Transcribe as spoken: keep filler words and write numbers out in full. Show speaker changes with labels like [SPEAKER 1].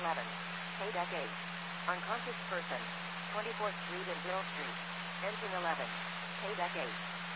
[SPEAKER 1] eleven. Pay deck eight. Unconscious person. twenty-fourth Street and Bill Street. Engine eleven. Pay deck eight.